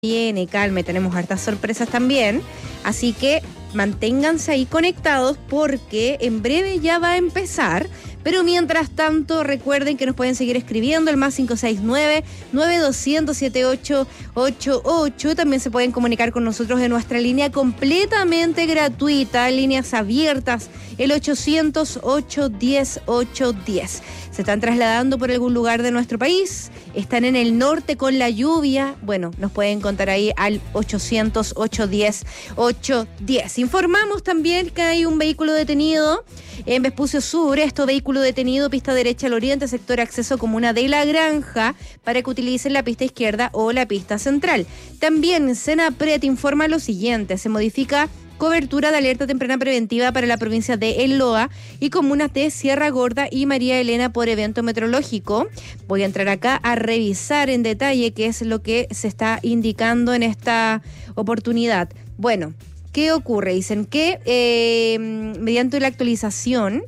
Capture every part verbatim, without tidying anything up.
Viene, calme, tenemos hartas sorpresas también, así que manténganse ahí conectados porque en breve ya va a empezar, pero mientras tanto recuerden que nos pueden seguir escribiendo el más cinco seis nueve, nueve dos cero cero, siete ocho ocho ocho, también se pueden comunicar con nosotros en nuestra línea completamente gratuita, líneas abiertas, el ochocientos, ocho diez, ocho diez. Se están trasladando por algún lugar de nuestro país, están en el norte con la lluvia, bueno, nos pueden contar ahí al ochocientos, ocho diez, ocho diez. Informamos también que hay un vehículo detenido en Vespucio Sur, esto vehículo detenido, pista derecha al oriente, sector acceso comuna de La Granja, para que utilicen la pista izquierda o la pista central. También Senapred informa lo siguiente, se modifica cobertura de alerta temprana preventiva para la provincia de El Loa y comunas de Sierra Gorda y María Elena por evento meteorológico. Voy a entrar acá a revisar en detalle qué es lo que se está indicando en esta oportunidad. Bueno, ¿qué ocurre? Dicen que eh, mediante la actualización,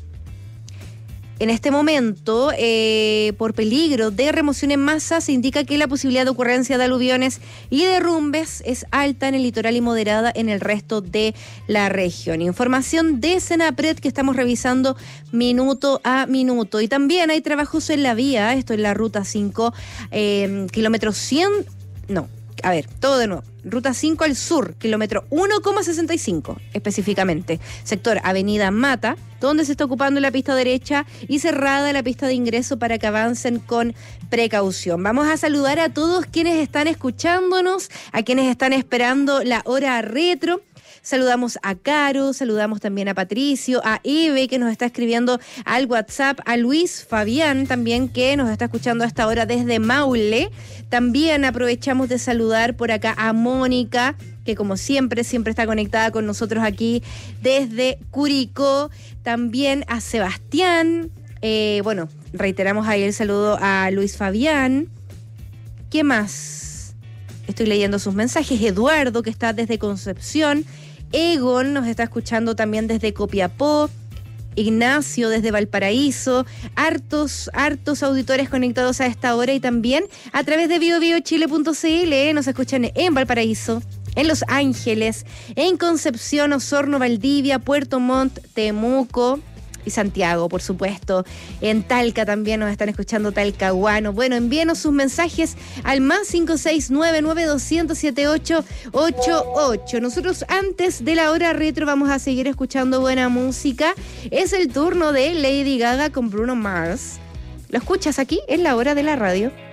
en este momento, eh, por peligro de remoción en masa, se indica que la posibilidad de ocurrencia de aluviones y derrumbes es alta en el litoral y moderada en el resto de la región. Información de Senapred que estamos revisando minuto a minuto. Y también hay trabajos en la vía, esto es la ruta cinco, eh, kilómetro cien, no, a ver, todo de nuevo. Ruta cinco al sur, kilómetro uno coma sesenta y cinco específicamente. Sector Avenida Mata, donde se está ocupando la pista derecha y cerrada la pista de ingreso para que avancen con precaución. Vamos a saludar a todos quienes están escuchándonos, a quienes están esperando la hora retro. Saludamos a Caro, saludamos también a Patricio, a Eve que nos está escribiendo al WhatsApp, a Luis Fabián también que nos está escuchando a esta hora desde Maule. También aprovechamos de saludar por acá a Mónica, que como siempre, siempre está conectada con nosotros aquí desde Curicó. También a Sebastián, eh, bueno, reiteramos ahí el saludo a Luis Fabián. ¿Qué más? Estoy leyendo sus mensajes. Eduardo, que está desde Concepción. Egon nos está escuchando también desde Copiapó. Ignacio desde Valparaíso. Hartos, hartos auditores conectados a esta hora y también a través de bio bio chile punto c l. Nos escuchan en Valparaíso, en Los Ángeles, en Concepción, Osorno, Valdivia, Puerto Montt, Temuco y Santiago, por supuesto. En Talca también nos están escuchando, Talcahuano. Bueno, envíenos sus mensajes al más cinco seis nueve, nueve dos cero cero, siete ocho ocho ocho. Nosotros antes de la hora retro vamos a seguir escuchando buena música. Es el turno de Lady Gaga con Bruno Mars. ¿Lo escuchas aquí? Es la hora de la radio.